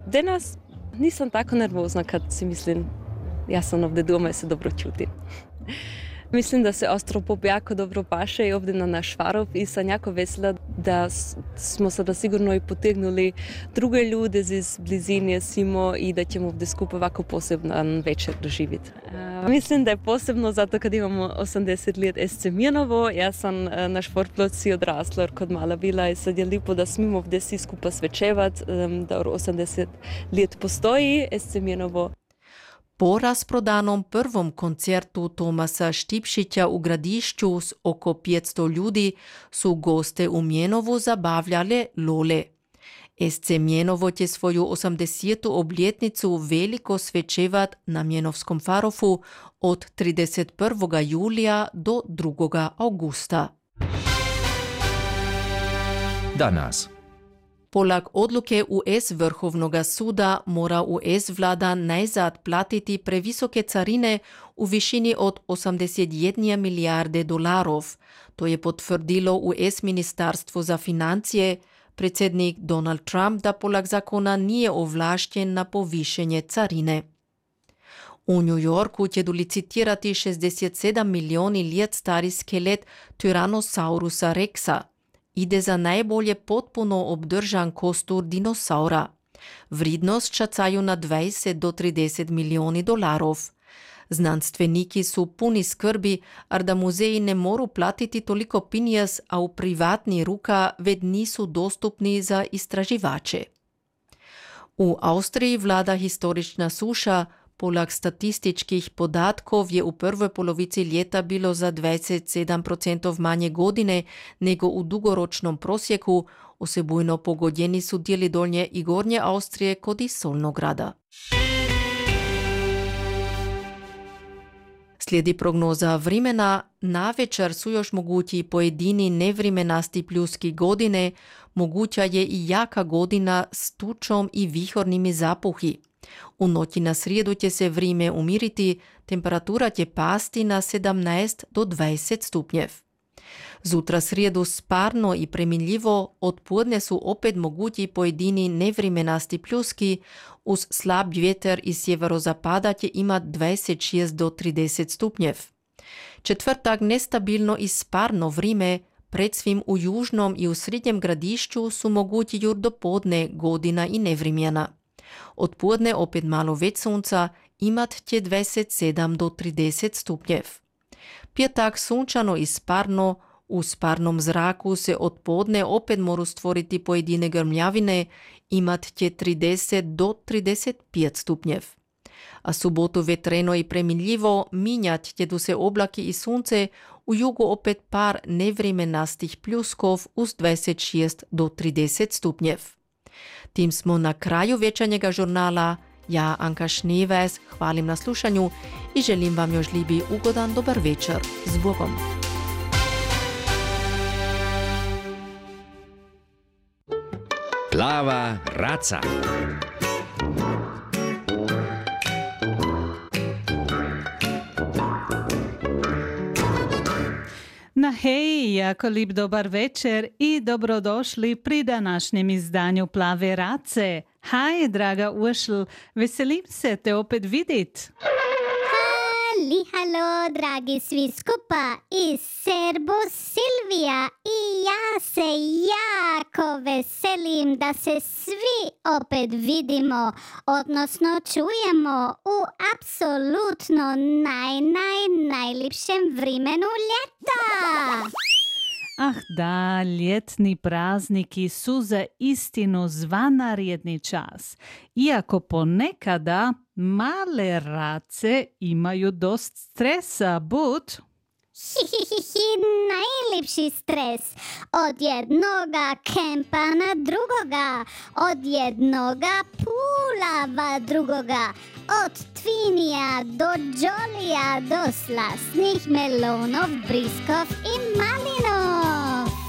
Danas nisam tako nervozna kad si mislim ja sam ovdje doma i se dobro čutim. Mislim da se Ostropop jako dobro paše i ovdje na naš Švarov i sam jako vesela da smo sada sigurno i potegnuli druge ljude iz blizine svimo i da ćemo ovdje skupa ovako poseban večer doživjeti. Mislim da je posebno zato kad imamo 80 let SC Mirnovo. Ja sam na Športploci odrasla kod mala bila i sad je lipo da smimo ovdje svi skupa svečevati, da 80 let postoji SC Mirnovo. Po rasprodanom prvom koncertu Tomasa Štipšića u Gradišću s oko 500 ljudi su goste u Mjenovu zabavljale Lole. SC Mjenovo će svoju 80. obljetnicu veliko svečevat na Mjenovskom Farofu od 31. julija do 2. augusta. Danas. Polag odluke US Vrhovnoga suda mora US vlada najzad platiti previsoke carine u višini od 81 milijarde dolarov. To je potvrdilo US Ministarstvo za financije. Predsjednik Donald Trump da polag zakona nije ovlašten na povišenje carine. U New Yorku će licitirati 67 milijoni let stari skelet Tyrannosaurusa Rexa. Ide za najbolje potpuno obdržan kostur dinosaura. Vrednost šacaju na 20 do 30 milijoni dolarov. Znanstveniki su puni skrbi, ar da muzeji ne moru platiti toliko pinjes, a u privatni ruka ved nisu dostupni za istraživače. U Austriji vlada historična suša. Polag statističkih podatkov je u prvoj polovici ljeta bilo za 27% manje godine nego u dugoročnom prosjeku. Osebujno pogodjeni su dijeli Dolnje i Gornje Austrije kod i Solnograda. Slijedi prognoza vremena. Navečer su još mogući pojedini nevremenasti pljuski godine, moguća je i jaka godina s tučom i vihornimi zapuhi. U noći na srijedu će se vrime umiriti, temperatura će pasti na 17 do 20 stupnjev. Zutra srijedu sparno i premiljivo, odpodne su opet mogući pojedini nevremenasti pljuski, uz slab vjetar iz sjeverozapada će imat 26 do 30 stupnjev. Četvrtak nestabilno i sparno vrime, pred svim u južnom i u srednjem Gradišću su mogući jur do podne godina i nevremena. Odpodne opet malo več sunca, imat će 27 do 30 stupnjev. Petak sunčano i sparno, u sparnom zraku se odpodne opet moru stvoriti pojedine grmljavine, imat će 30 do 35 stupnjev. A subotu vetreno i premiljivo, minjat će tu se oblaki i sunce, u jugu opet par nevremenastih pljuskov uz 26 do 30 stupnjev. Tim smo na kraju večernjega žurnala. Ja, Anka Šneves, hvalim na slušanju i želim vam još libi ugodan dobar večer. S Bogom! Plava raca. Na hej, jako lip dobar večer i dobrodošli pri današnjem izdanju Plave race. Haj, draga Uršl, veselim se te opet vidit. Halo, dragi svi skupa, i Serbo Silvija i ja se jako veselim da se svi opet vidimo, odnosno čujemo u apsolutno najljepšem vremenu ljeta. Ah da, ljetni prazniki su za istinu zvanarjedni čas. Iako ponekada male race imaju dost stresa, bud... Najljepši stres. Od jednoga kempa na drugoga, od jednoga pulava drugoga, od tvinija do džolija do slasnih melonov, briskov i